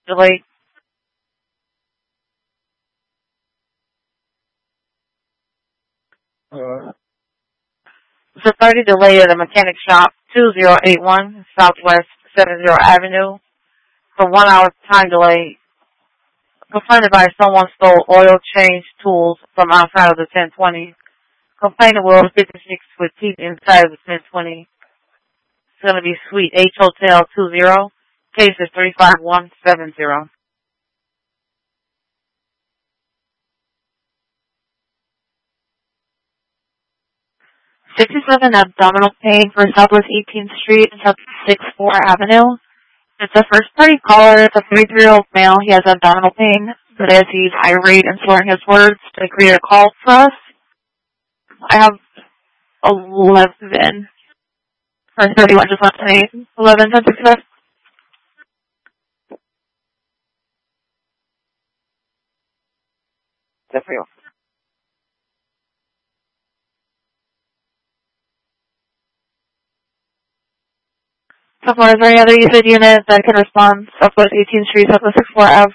delay. It's a 30 delay at a mechanic shop, 2081 Southwest 70 Avenue. For 1 hour time delay. Complaint advised someone stole oil change tools from outside of the 1020. Complainant will 56 with teeth inside of the 1020. It's going to be Suite H Hotel 20. Case is 35170. 67 abdominal pain for Southwest 18th Street and South 64 Avenue. It's a first-party caller. It's a 33-year-old male. He has abdominal pain, but as he's irate and slurring his words, to create a call for us. I have 11 or 31 just left to me. 11, 10, 65. Good for you. So far, is there any other USAID unit that can respond? Southwest 18th Street, Southwest 64 Ave.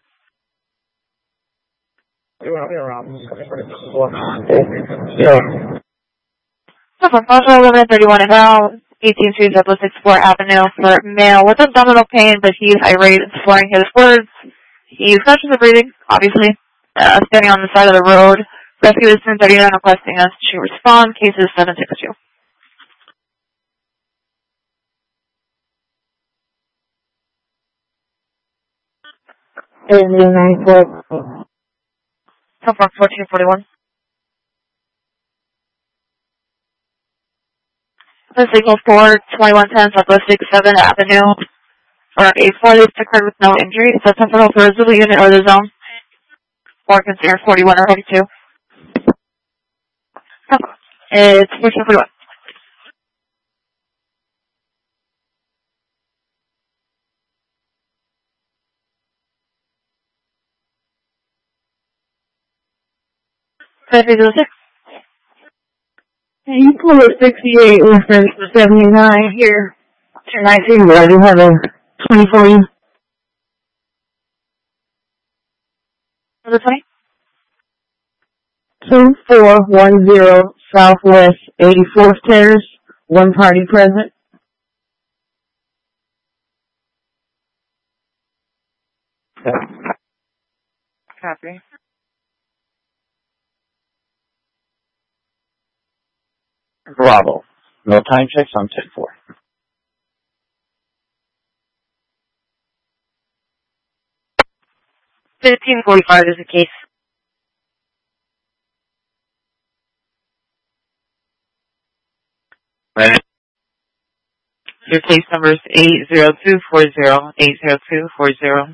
So far, 11 and 31 and now 18th Street, Southwest 64 Avenue for male with abdominal pain, but he's irate and slurring his words. He's conscious of breathing, obviously, standing on the side of the road. Rescue is 1039 requesting us to respond. Case is 762. So far, 1441. The signal for 2110 Southwest 67 Avenue for a 4 that's occurred with no injury. It's a temporal for the unit or the zone. Or consider 41 or 42. It's 1441. You pull a 68 reference for 79 here. 219, but I do have a 20 for you. Was it 20? 2410 Southwest 84th Terrace. One party present. Copy. Bravo. No time checks on 10-4. $15.45 is the case. Right. Your case number is 80240. 80240.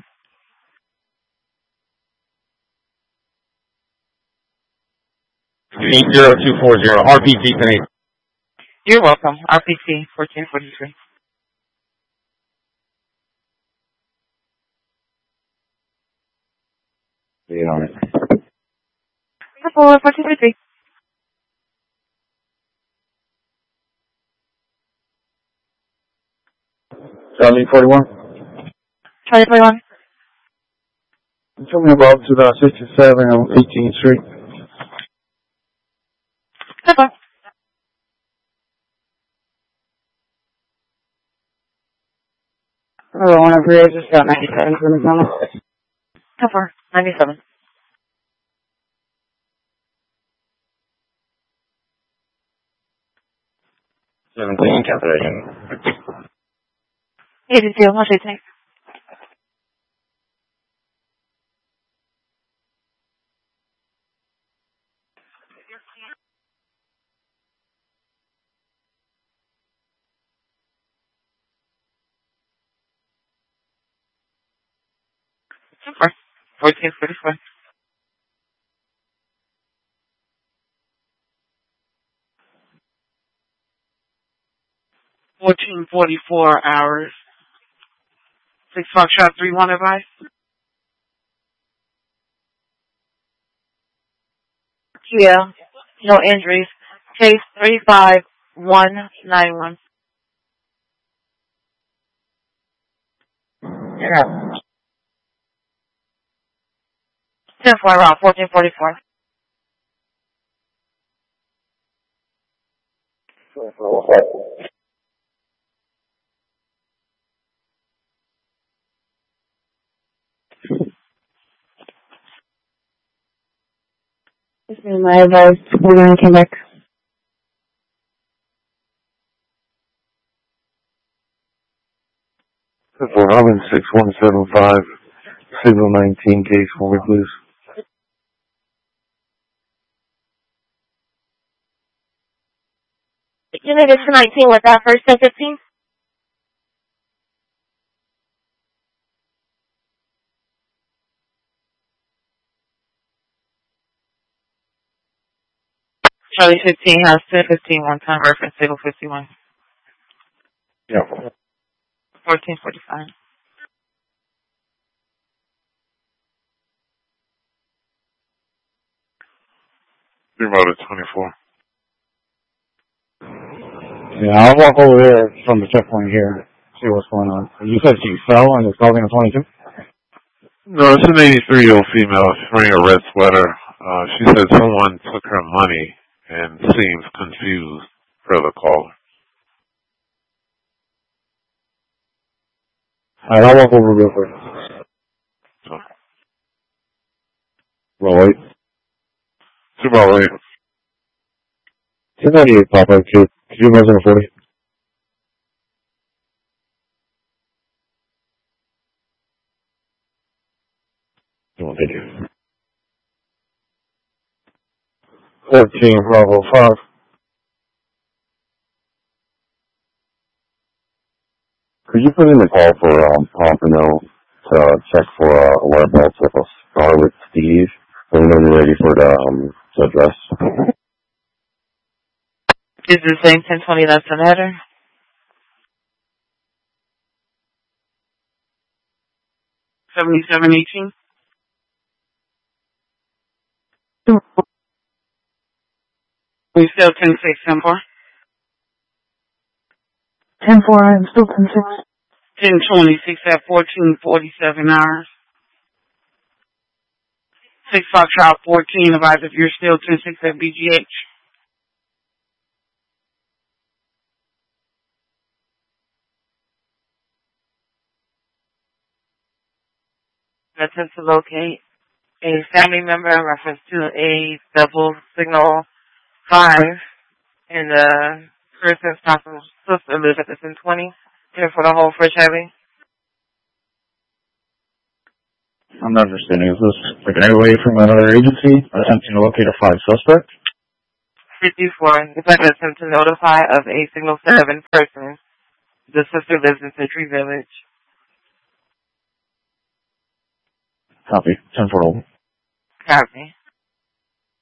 RPC tonight. You're welcome. RPC 1443. See it on it. 1443. Charlie 41. Charlie 41. Tell me about to the 67 on 18th Street. Good luck. Oh, one over here just got 97 for the moment. How far? 97. Calculation. 82. I'll say thanks. Super. 1444. 1444 hours. 6 Foxtrot 31 advice. Yeah. No injuries. Case 35191. Yeah. 10-4, route 1444. This is my advice. We're going to come back. For Robin 6175, signal 19, case for me, please. Unit is 19 with that first 1015. Charlie 15 has 1015 one time, reference table 51. Yeah. 1445. You're about at 24. Yeah, I'll walk over there from the checkpoint here, see what's going on. You said she fell and it's causing a 22? No, it's an 83-year-old female. She's wearing a red sweater. She said someone took her money and seems confused per the caller. Alright, I'll walk over real quick. Okay. Roll 8. It's about right. 298 Papa, could you measure a 40? Thank you. 14 Bravo 5. Could you put in a call for Pompano to check for a whereabouts of a Scarlet Steve? I'm going to be ready for the address. Is the same 1020 that's the header? $77.18. We still 10-6, 10-4. 10-4, I'm still 10-6. 1026 at 1447 hours. 6 Foxtrot 14, advise if you're still 10-6 at BGH. Attempt to locate a family member in reference to a double signal 5 in the person's possible sister lives at the 1020. Here for the whole Fresh Heavy. I'm not understanding. Is this like an away from another agency attempting to locate a 5 suspect? 54. It's like an attempt to notify of a signal 7 person. The sister lives in Century Village. Copy. 10-4. Copy.